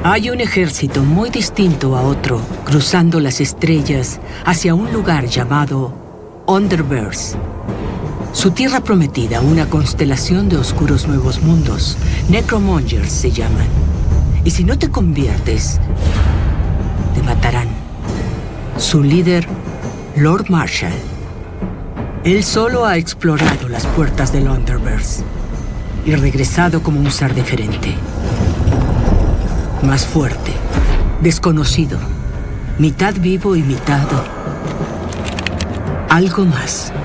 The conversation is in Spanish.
Hay un ejército muy distinto a otro, cruzando las estrellas hacia un lugar llamado Underverse. Su tierra prometida, una constelación de oscuros nuevos mundos. Necromongers se llaman. Y si no te conviertes, te matarán. Su líder, Lord Marshall. Él solo ha explorado las puertas del Underverse y regresado como un ser diferente. Más fuerte, desconocido, mitad vivo y mitad... algo más.